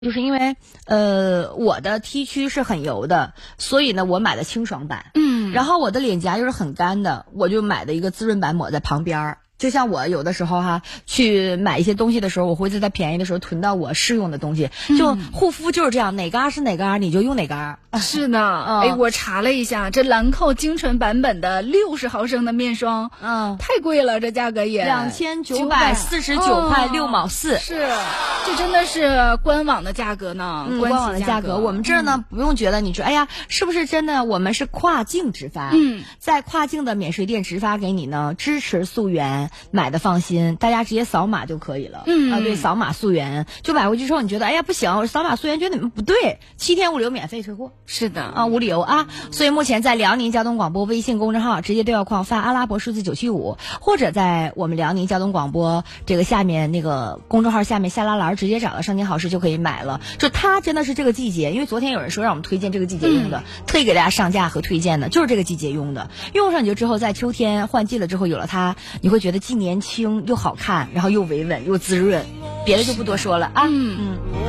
就是因为我的 T 区是很油的，所以呢我买的清爽版。然后我的脸颊又是很干的，我就买的一个滋润版抹在旁边儿。就像我有的时候去买一些东西的时候，我会在它便宜的时候囤到我适用的东西。就护肤就是这样，哪嘎是哪嘎，你就用哪嘎。 是呢，我查了一下，这兰蔻精纯版本的60毫升的面霜，太贵了，这价格也 2949块6毛4。 是，这真的是官网的价格呢， 官网的价格。我们这儿呢，不用觉得你说，哎呀，是不是真的？我们是跨境直发，在跨境的免税店直发给你呢，支持溯源。买的放心，大家直接扫码就可以了。对，扫码溯源，就买回去之后你觉得哎呀不行，我扫码溯源觉得你们不对，7天物流免费退货。 是的无理由啊。所以目前在辽宁交通广播微信公众号直接对话框发阿拉伯数字975，或者在我们辽宁交通广播这个下面那个公众号下面下拉栏直接找到上京好事就可以买了。就它真的是这个季节，因为昨天有人说让我们推荐这个季节用的，特意给大家上架和推荐的，就是这个季节用的。用上去之后，在秋天换季了之后有了它，你会觉得既年轻又好看，然后又维稳又滋润，别的就不多说了啊。